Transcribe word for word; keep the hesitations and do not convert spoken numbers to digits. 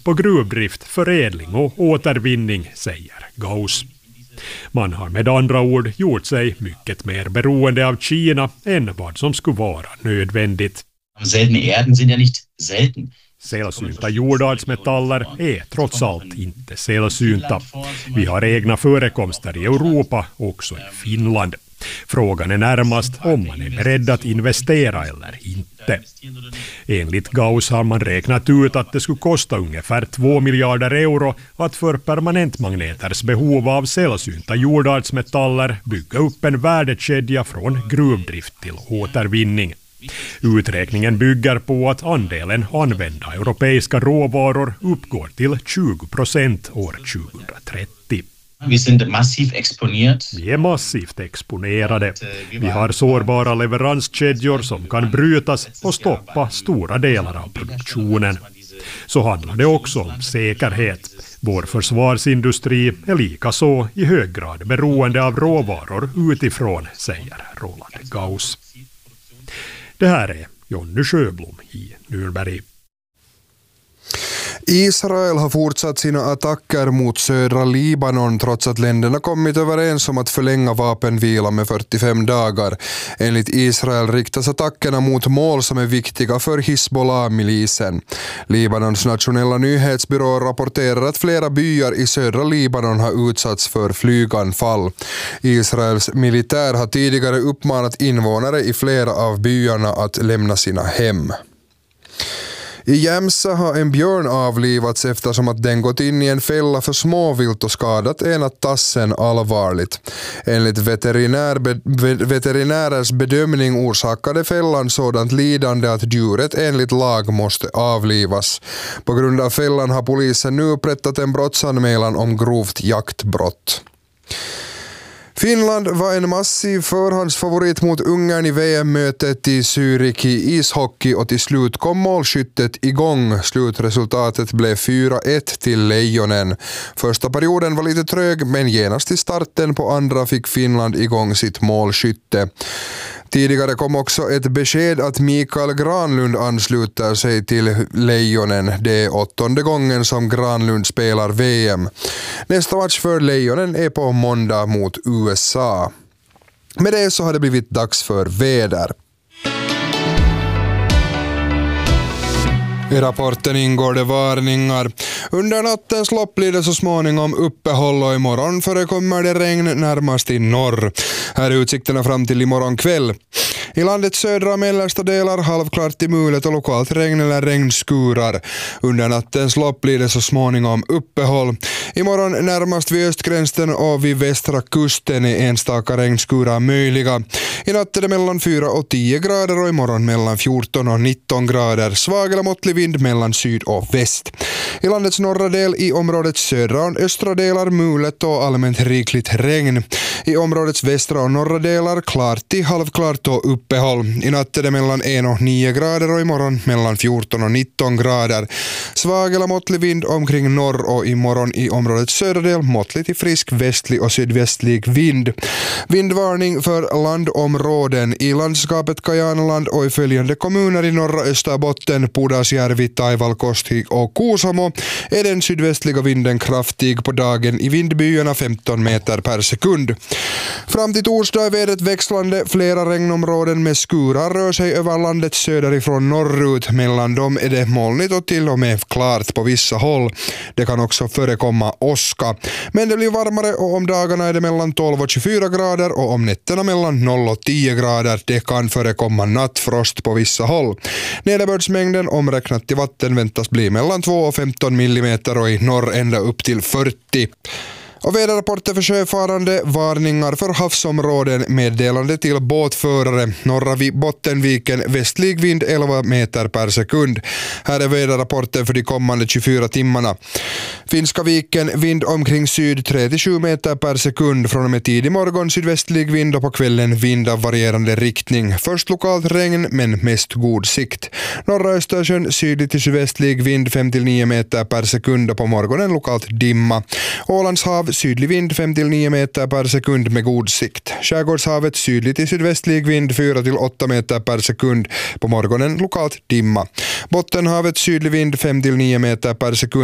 på gruvdrift, förädling och återvinning, säger Gauss. Man har med andra ord gjort sig mycket mer beroende av Kina än vad som skulle vara nödvändigt. Seltene Erden sind ja nicht selten. Sällsynta jordartsmetaller är trots allt inte sällsynta. Vi har egna förekomster i Europa, också i Finland. Frågan är närmast om man är beredd att investera eller inte. Enligt Gauss har man räknat ut att det skulle kosta ungefär två miljarder euro att för permanentmagneters behov av sällsynta jordartsmetaller bygga upp en värdekedja från gruvdrift till återvinning. Uträkningen bygger på att andelen använda europeiska råvaror uppgår till tjugo procent år tjugohundratrettio. Vi sind massiv exponiert. Vi är massivt exponerade. Vi har sårbara leveranskedjor som kan brytas och stoppa stora delar av produktionen. Så handlar det också om säkerhet. Vår försvarsindustri är lika så i hög grad beroende av råvaror utifrån, säger Roland Gauss. Det här är Jonny Sjöblom i Nürnberg. Israel har fortsatt sina attacker mot södra Libanon trots att länderna kommit överens om att förlänga vapenvila med fyrtiofem dagar. Enligt Israel riktas attackerna mot mål som är viktiga för Hizbollah-milisen. Libanons nationella nyhetsbyrå rapporterar att flera byar i södra Libanon har utsatts för flyganfall. Israels militär har tidigare uppmanat invånare i flera av byarna att lämna sina hem. I Jämsa har en björn avlivats eftersom att den gått in i en fälla för småvilt och skadat ena tassen allvarligt. Enligt veterinär, veterinärers bedömning orsakade fällan sådant lidande att djuret enligt lag måste avlivas. På grund av fällan har polisen nu upprättat en brottsanmälan om grovt jaktbrott. Finland var en massiv förhandsfavorit mot Ungern i V M-mötet i Zürich i ishockey och till slut kom målskyttet igång. Slutresultatet blev fyra ett till Lejonen. Första perioden var lite trög men genast i starten på andra fick Finland igång sitt målskytte. Tidigare kom också ett besked att Mikael Granlund ansluter sig till Lejonen. Det är åttonde gången som Granlund spelar V M. Nästa match för Lejonen är på måndag mot U S A. Med det så har det blivit dags för väder. I rapporten ingår det varningar. Under nattens lopp blir det så småningom uppehåll och imorgon förekommer det regn närmast i norr. Här är utsikterna fram till imorgon kväll. I landets södra och mellersta delar halvklart till mulet och lokalt regn eller regnskurar. Under nattens lopp blir det så småningom uppehåll. Imorgon närmast vid östgränsen och vid västra kusten är enstaka regnskurar möjliga. I natt är det mellan fyra och tio grader och imorgon mellan fjorton och nitton grader. Svag eller måttlig vind mellan syd och väst. I landets norra del i områdets södra och östra delar mulet och allmänt rikligt regn. I områdets västra och norra delar klart till halvklart och uppehåll. I natt är det mellan en och nio grader och imorgon mellan fjorton och nitton grader. Svag eller måttlig vind omkring norr och imorgon i områdets södra del måttlig till frisk västlig och sydvästlig vind. Vindvarning för landområden i landskapet Kajanaland och i följande kommuner i norra Österbotten, Pudasjärvi, Taivalkoski och Kuusamo är den sydvästliga vinden kraftig på dagen i vindbyarna femton meter per sekund. Fram till torsdag är vädret växlande. Flera regnområden med skurar rör sig över landet söderifrån norrut. Mellan dem är det molnigt och till och med klart på vissa håll. Det kan också förekomma åska. Men det blir varmare och om dagarna är det mellan tolv och tjugofyra grader och om nätterna mellan noll och tio grader. Det kan förekomma nattfrost på vissa håll. Nederbördsmängden omräknat till vatten väntas bli mellan två och femton millimeter och i norr ända upp till fyrtio. Och väderrapporter för sjöfarande, varningar för havsområden, meddelande till båtförare. Norra Bottenviken, västlig vind elva meter per sekund. Här är väderrapporten för de kommande tjugofyra timmarna. Finska viken, vind omkring syd tre till sju meter per sekund. Från och med tidig morgon sydvästlig vind och på kvällen vind av varierande riktning. Först lokalt regn men mest god sikt. Norra Östersjön, sydlig till sydvästlig vind fem till nio meter per sekund och på morgonen lokalt dimma. Ålandshav, sydlig vind fem till nio meter per sekund med god sikt. Skärgårdshavet sydlig till sydvästlig vind fyra till åtta meter per sekund. På morgonen lokalt dimma. Bottenhavet sydlig vind fem till nio meter per sekund.